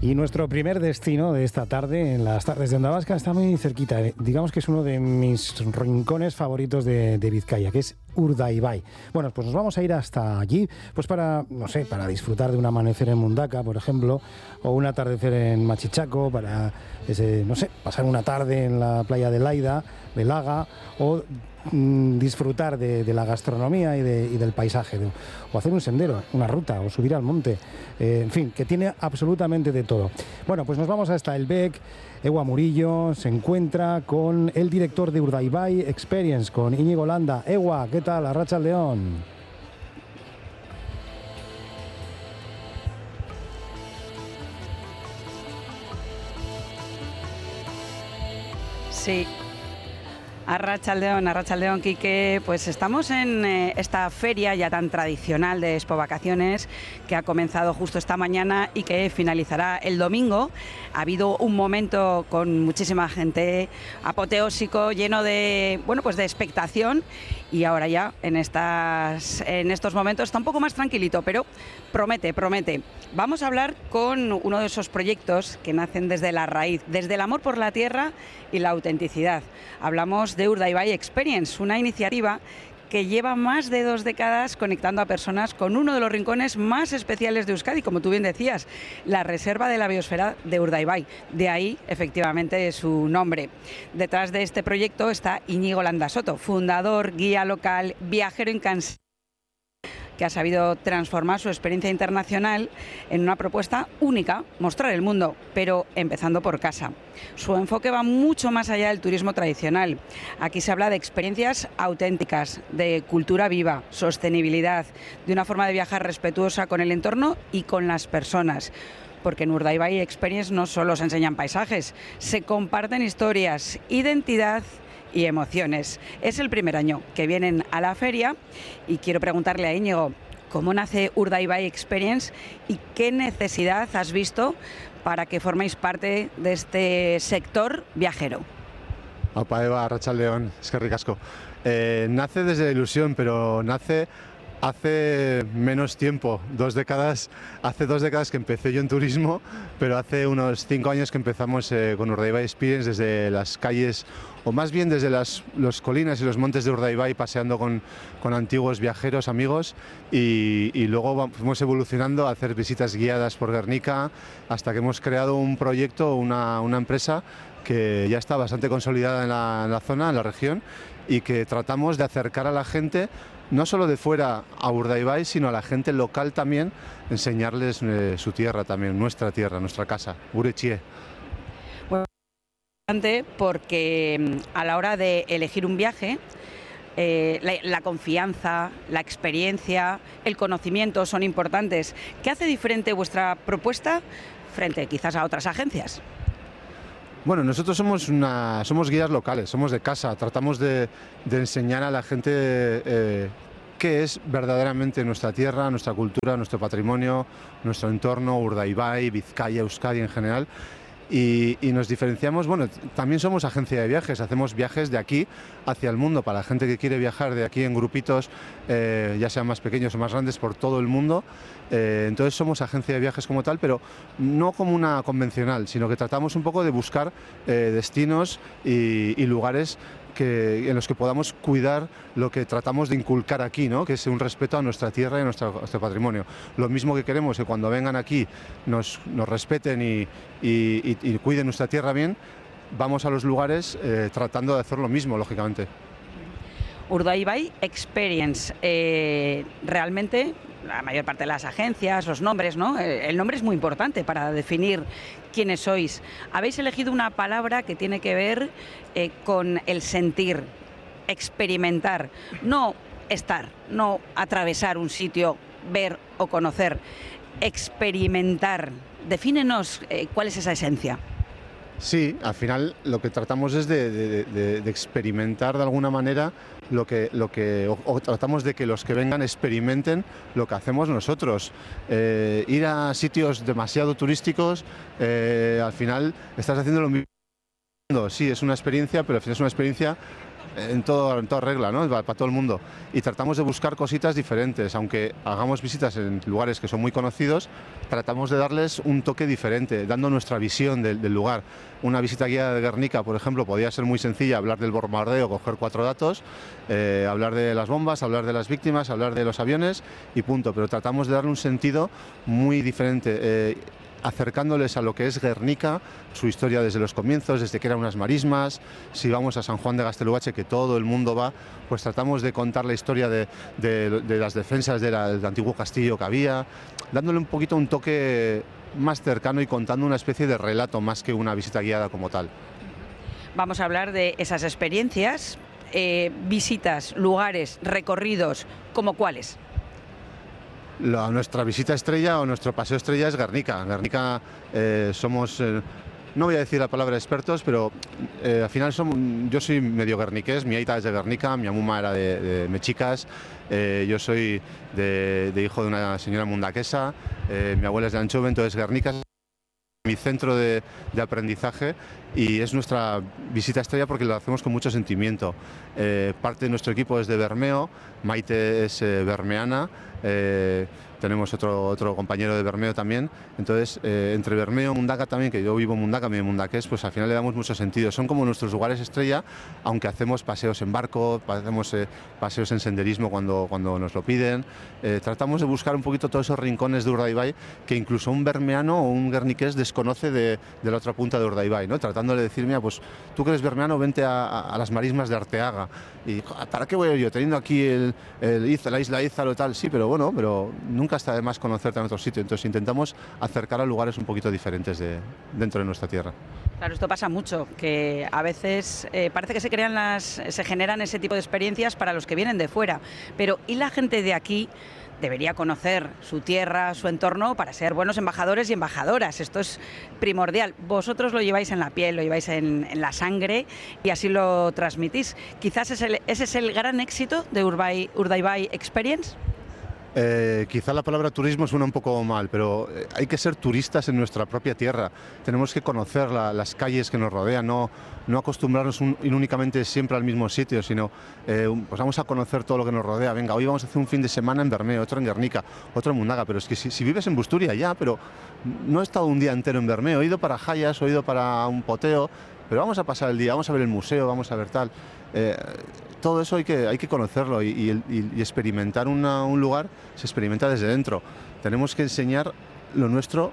Y nuestro primer destino de esta tarde, en las tardes de Onda Vasca, está muy cerquita. Digamos que es uno de mis rincones favoritos de Vizcaya, que es Urdaibai. Bueno, pues nos vamos a ir hasta allí, pues para, no sé, para disfrutar de un amanecer en Mundaka, por ejemplo, o un atardecer en Machichaco, para, no sé, pasar una tarde en la playa de Laida, de Laga, o disfrutar de la gastronomía y del paisaje, o hacer un sendero, una ruta, o subir al monte, en fin, que tiene absolutamente de todo. Bueno, pues nos vamos hasta el Bec. Ewa Murillo se encuentra con el director de Urdaibai Experience, con Íñigo Landa. Ewa, ¿qué tal? Arratsaldeon. Sí. Arratsaldeon, Quique. Pues estamos en esta feria ya tan tradicional de Expo Vacaciones, que ha comenzado justo esta mañana y que finalizará el domingo. Ha habido un momento con muchísima gente, apoteósico, lleno de, bueno, pues de expectación, y ahora ya en estos momentos está un poco más tranquilito, pero promete. Vamos a hablar con uno de esos proyectos que nacen desde la raíz, desde el amor por la tierra y la autenticidad. Hablamos de Urdaibai Experience, una iniciativa que lleva más de 2 décadas conectando a personas con uno de los rincones más especiales de Euskadi, como tú bien decías, la Reserva de la Biosfera de Urdaibai. De ahí, efectivamente, su nombre. Detrás de este proyecto está Íñigo Landa Soto, fundador, guía local, viajero incansable, que ha sabido transformar su experiencia internacional en una propuesta única, mostrar el mundo, pero empezando por casa. Su enfoque va mucho más allá del turismo tradicional. Aquí se habla de experiencias auténticas, de cultura viva, sostenibilidad, de una forma de viajar respetuosa con el entorno y con las personas. Porque en Urdaibai Experience no solo se enseñan paisajes, se comparten historias, identidad y emociones. Es el primer año que vienen a la feria y quiero preguntarle a Íñigo cómo nace Urdaibai Experience y qué necesidad has visto para que forméis parte de este sector viajero. Opa, Eva, arratsaldeon, eskerrik asko. Nace desde la ilusión, pero nace hace menos tiempo, 2 décadas. Hace 2 décadas que empecé yo en turismo, pero hace unos 5 años que empezamos con Urdaibai Experience desde las calles, o más bien desde las colinas y los montes de Urdaibai, paseando con antiguos viajeros, amigos, y luego fuimos evolucionando a hacer visitas guiadas por Guernica, hasta que hemos creado un proyecto, una empresa que ya está bastante consolidada en la zona, en la región, y que tratamos de acercar a la gente, no solo de fuera a Urdaibai, sino a la gente local también, enseñarles su tierra también, nuestra tierra, nuestra casa, gure etxe. Bueno, porque a la hora de elegir un viaje, la confianza, la experiencia, el conocimiento son importantes. ¿Qué hace diferente vuestra propuesta frente quizás a otras agencias? Bueno, nosotros somos guías locales, somos de casa, tratamos de enseñar a la gente qué es verdaderamente nuestra tierra, nuestra cultura, nuestro patrimonio, nuestro entorno, Urdaibai, Vizcaya, Euskadi en general. Y nos diferenciamos, bueno, también somos agencia de viajes, hacemos viajes de aquí hacia el mundo para la gente que quiere viajar de aquí en grupitos, ya sean más pequeños o más grandes, por todo el mundo. Entonces somos agencia de viajes como tal, pero no como una convencional, sino que tratamos un poco de buscar destinos y lugares en los que podamos cuidar lo que tratamos de inculcar aquí, ¿no? Que es un respeto a nuestra tierra y a nuestro patrimonio. Lo mismo que queremos que cuando vengan aquí nos respeten y cuiden nuestra tierra bien, vamos a los lugares tratando de hacer lo mismo, lógicamente. Urdaibai Experience, realmente la mayor parte de las agencias, los nombres, ¿no? El nombre es muy importante para definir quiénes sois. Habéis elegido una palabra que tiene que ver con el sentir, experimentar, no estar, no atravesar un sitio, ver o conocer, experimentar. Defínenos cuál es esa esencia. Sí, al final lo que tratamos es de experimentar de alguna manera o tratamos de que los que vengan experimenten lo que hacemos nosotros. Ir a sitios demasiado turísticos, al final estás haciendo lo mismo. Sí, es una experiencia, pero al final es una experiencia en toda regla, ¿no? Para todo el mundo. Y tratamos de buscar cositas diferentes, aunque hagamos visitas en lugares que son muy conocidos, tratamos de darles un toque diferente, dando nuestra visión del lugar. Una visita guiada de Guernica, por ejemplo, podía ser muy sencilla, hablar del bombardeo, coger 4 datos, hablar de las bombas, hablar de las víctimas, hablar de los aviones y punto. Pero tratamos de darle un sentido muy diferente, acercándoles a lo que es Guernica, su historia desde los comienzos, desde que eran unas marismas. Si vamos a San Juan de Gaztelugatxe, que todo el mundo va, pues tratamos de contar la historia de las defensas del antiguo castillo que había, dándole un poquito un toque más cercano y contando una especie de relato más que una visita guiada como tal. Vamos a hablar de esas experiencias, visitas, lugares, recorridos, ¿como cuáles? Nuestra visita estrella o nuestro paseo estrella es Guernica. Guernica somos, no voy a decir la palabra expertos, pero al final yo soy medio guerniqués, mi aita es de Guernica, mi amuma era de Mechicas, yo soy de hijo de una señora mundaquesa, mi abuela es de Anchove, entonces Guernica es mi centro de aprendizaje y es nuestra visita estrella porque lo hacemos con mucho sentimiento. Parte de nuestro equipo es de Bermeo, Maite es bermeana, tenemos otro compañero de Bermeo también, entonces entre Bermeo y Mundaka también, que yo vivo en Mundaka, mi mundaqués, pues al final le damos mucho sentido. Son como nuestros lugares estrella, aunque hacemos paseos en barco, hacemos paseos en senderismo cuando nos lo piden. Tratamos de buscar un poquito todos esos rincones de Urdaibai que incluso un bermeano o un guerniqués desconoce de la otra punta de Urdaibai, ¿no? Tratando de decir, mira, pues tú que eres bermeano, vente a las marismas de Arteaga. Y ¿para qué voy yo? Teniendo aquí la isla Ízaro y tal, sí, pero bueno, pero nunca está de más conocerte en otro sitio. Entonces intentamos acercar a lugares un poquito diferentes dentro de nuestra tierra. Claro, esto pasa mucho, que a veces parece que se generan ese tipo de experiencias para los que vienen de fuera, pero ¿y la gente de aquí? Debería conocer su tierra, su entorno, para ser buenos embajadores y embajadoras. Esto es primordial. Vosotros lo lleváis en la piel, lo lleváis en la sangre y así lo transmitís. Quizás ese es el gran éxito de Urdaibai Experience. Quizá la palabra turismo suena un poco mal, pero hay que ser turistas en nuestra propia tierra. Tenemos que conocer las calles que nos rodean, no acostumbrarnos únicamente siempre al mismo sitio, sino pues vamos a conocer todo lo que nos rodea. Venga, hoy vamos a hacer un fin de semana en Bermeo, otro en Guernica, otro en Mundaga, pero es que si vives en Busturia ya, pero no he estado un día entero en Bermeo, he ido para Jayas, he ido para un poteo, pero vamos a pasar el día, vamos a ver el museo, vamos a ver tal. Todo eso hay que conocerlo y experimentar un lugar se experimenta desde dentro. Tenemos que enseñar lo nuestro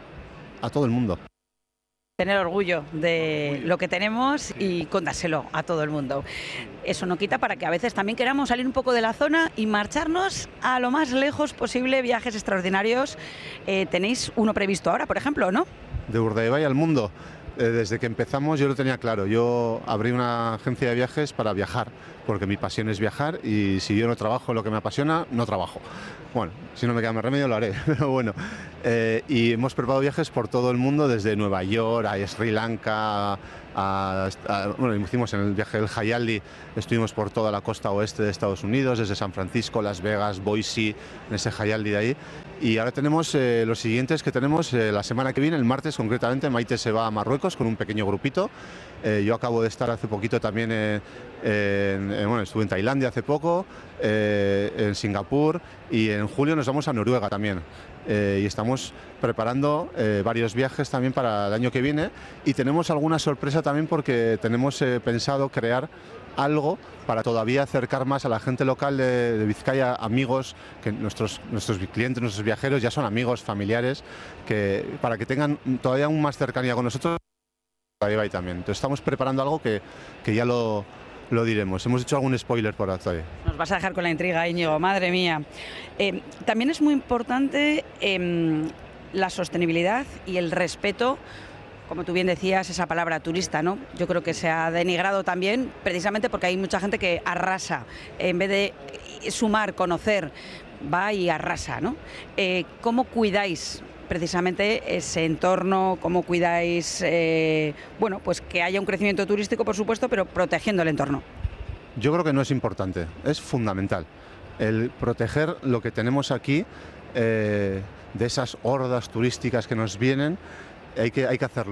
a todo el mundo. Tener orgullo de lo que tenemos y contárselo a todo el mundo. Eso no quita para que a veces también queramos salir un poco de la zona y marcharnos a lo más lejos posible, viajes extraordinarios. Tenéis uno previsto ahora, por ejemplo, ¿no? De Urdaibai al mundo. Desde que empezamos yo lo tenía claro, yo abrí una agencia de viajes para viajar, porque mi pasión es viajar y si yo no trabajo en lo que me apasiona, no trabajo. Bueno, si no me queda más remedio lo haré, pero bueno. Y hemos preparado viajes por todo el mundo, desde Nueva York a Sri Lanka, bueno, hicimos en el viaje del Hayaldi, estuvimos por toda la costa oeste de Estados Unidos, desde San Francisco, Las Vegas, Boise, en ese Hayaldi de ahí. Y ahora tenemos los siguientes que tenemos la semana que viene, el martes concretamente, Maite se va a Marruecos con un pequeño grupito. Yo acabo de estar hace poquito también, bueno, estuve en Tailandia hace poco, en Singapur y en julio nos vamos a Noruega también. Y estamos preparando varios viajes también para el año que viene y tenemos alguna sorpresa también porque tenemos pensado crear algo para todavía acercar más a la gente local de Vizcaya, amigos, que nuestros clientes, nuestros viajeros ya son amigos, familiares, para que tengan todavía aún más cercanía con nosotros también. Entonces estamos preparando algo que ya lo diremos. Hemos hecho algún spoiler por ahí. Nos vas a dejar con la intriga, Íñigo, madre mía. También es muy importante la sostenibilidad y el respeto, como tú bien decías, esa palabra turista, ¿no? Yo creo que se ha denigrado también precisamente porque hay mucha gente que arrasa, en vez de sumar, conocer, va y arrasa, ¿no? ¿Cómo cuidáis precisamente ese entorno? ¿Cómo cuidáis, bueno, pues que haya un crecimiento turístico, por supuesto, pero protegiendo el entorno? Yo creo que no es importante, es fundamental. El proteger lo que tenemos aquí, de esas hordas turísticas que nos vienen, hay que hacerlo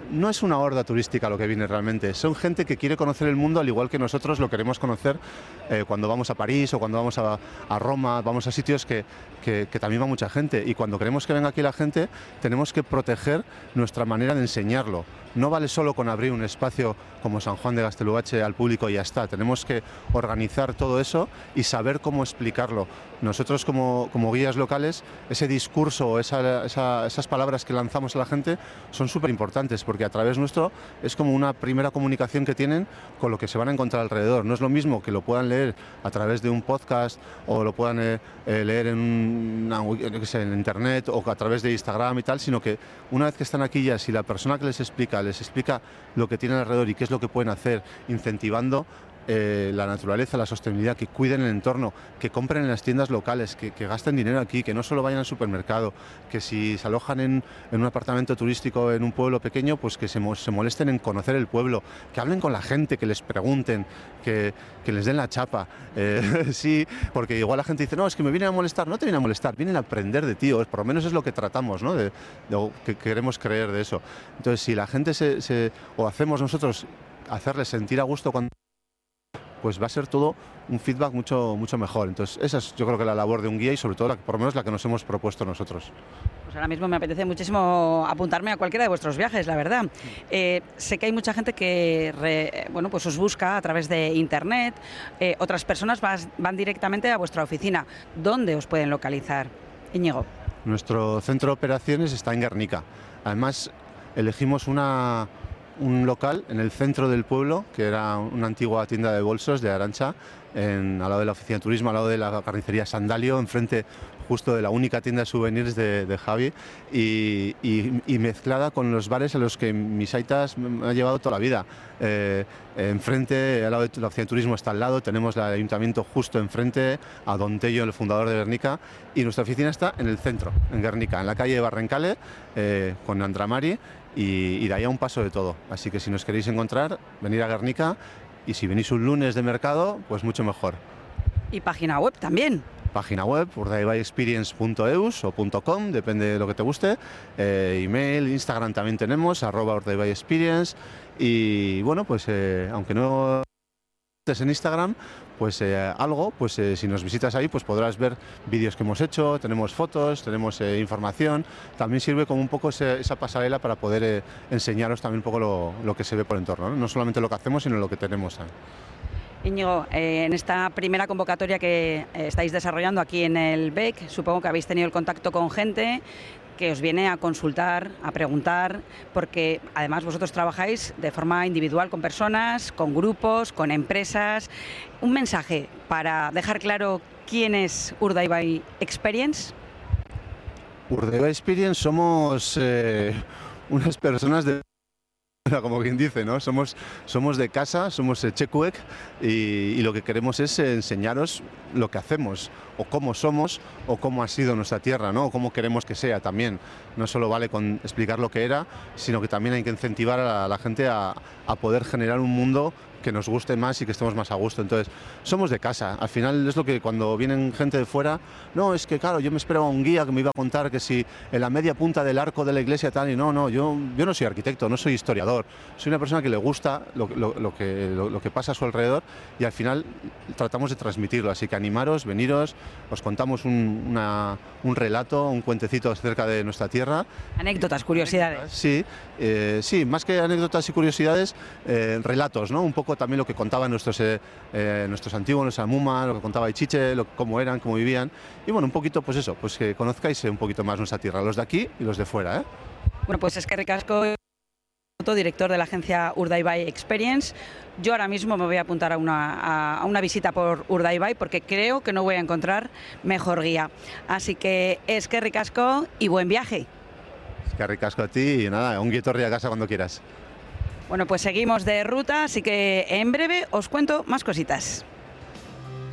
no es una horda turística lo que viene realmente, son gente que quiere conocer el mundo al igual que nosotros lo queremos conocer cuando vamos a París o cuando vamos a Roma, vamos a sitios que también va mucha gente, y cuando queremos que venga aquí la gente tenemos que proteger nuestra manera de enseñarlo. No vale solo con abrir un espacio como San Juan de Gaztelugatxe al público y ya está. Tenemos que organizar todo eso y saber cómo explicarlo. Nosotros como guías locales, ese discurso o esas palabras que lanzamos a la gente son súper importantes, porque a través nuestro es como una primera comunicación que tienen con lo que se van a encontrar alrededor. No es lo mismo que lo puedan leer a través de un podcast o lo puedan leer en internet o a través de Instagram y tal, sino que una vez que están aquí ya, si la persona que les explica lo que tienen alrededor y qué es lo que pueden hacer, incentivando la naturaleza, la sostenibilidad, que cuiden el entorno, que compren en las tiendas locales, que gasten dinero aquí, que no solo vayan al supermercado, que si se alojan en un apartamento turístico en un pueblo pequeño, pues que se molesten en conocer el pueblo, que hablen con la gente, que les pregunten, que les den la chapa. Sí, porque igual la gente dice, no, es que me vienen a molestar. No te vienen a molestar, vienen a aprender de ti, o por lo menos es lo que tratamos, ¿no? Que queremos creer de eso. Entonces, si la gente o hacemos nosotros hacerles sentir a gusto cuando, pues va a ser todo un feedback mucho mejor. Entonces esa es, yo creo, que la labor de un guía, y sobre todo por lo menos la que nos hemos propuesto nosotros. Pues ahora mismo me apetece muchísimo apuntarme a cualquiera de vuestros viajes, la verdad. Sé que hay mucha gente que pues os busca a través de internet, otras personas van directamente a vuestra oficina. ¿Dónde os pueden localizar, Íñigo? Nuestro centro de operaciones está en Guernica. Además, elegimos un local en el centro del pueblo, que era una antigua tienda de bolsos de Arantxa, al lado de la oficina de turismo, al lado de la carnicería Sandalio, enfrente justo de la única tienda de souvenirs de Javi, y mezclada con los bares a los que mis aitas me ha llevado toda la vida. Enfrente, al lado de la oficina de turismo está al lado, tenemos el ayuntamiento justo enfrente, a Don Tello, el fundador de Guernica, y nuestra oficina está en el centro, en Guernica, en la calle de Barrencale, con Andramari, y de ahí a un paso de todo. Así que si nos queréis encontrar, venid a Guernica, y si venís un lunes de mercado, pues mucho mejor. Y página web también. Página web, urdaibayexperience.eus o .com, depende de lo que te guste. Email, Instagram también tenemos, @urdaibayexperience. Y bueno, pues aunque no estés en Instagram, pues si nos visitas ahí, pues podrás ver vídeos que hemos hecho, tenemos fotos, tenemos información. También sirve como un poco esa pasarela para poder enseñaros también un poco lo que se ve por el entorno, ¿no? No solamente lo que hacemos, sino lo que tenemos también. Íñigo, en esta primera convocatoria que estáis desarrollando aquí en el BEC, supongo que habéis tenido el contacto con gente que os viene a consultar, a preguntar, porque además vosotros trabajáis de forma individual con personas, con grupos, con empresas. Un mensaje para dejar claro quién es Urdaibai Experience. Urdaibai Experience somos unas personas como quien dice, ¿no? Somos de casa, somos Etxekuek, y lo que queremos es enseñaros lo que hacemos, o cómo somos, o cómo ha sido nuestra tierra, ¿no? O cómo queremos que sea también. No solo vale con explicar lo que era, sino que también hay que incentivar a la gente a poder generar un mundo que nos guste más y que estemos más a gusto. Entonces, somos de casa. Al final es lo que cuando vienen gente de fuera, no, es que claro, yo me esperaba un guía que me iba a contar que si en la media punta del arco de la iglesia tal, y no, yo no soy arquitecto, no soy historiador, soy una persona que le gusta lo que pasa a su alrededor, y al final tratamos de transmitirlo. Así que animaros, veniros, os contamos un relato, un cuentecito acerca de nuestra tierra. Anécdotas, curiosidades. Sí, más que anécdotas y curiosidades, relatos, ¿no? Un poco también lo que contaban nuestros antiguos, nuestra muma, lo que contaba Ichiche, cómo eran, cómo vivían. Y bueno, un poquito, pues eso, pues que conozcáis un poquito más nuestra tierra, los de aquí y los de fuera, ¿eh? Bueno, pues eskerrik asko, director de la agencia Urdaibai Experience. Yo ahora mismo me voy a apuntar a una visita por Urdaibai, porque creo que no voy a encontrar mejor guía. Así que eskerrik asko y buen viaje. Eskerrik asko a ti, y nada, un guietorri a casa cuando quieras. Bueno, pues seguimos de ruta, así que en breve os cuento más cositas.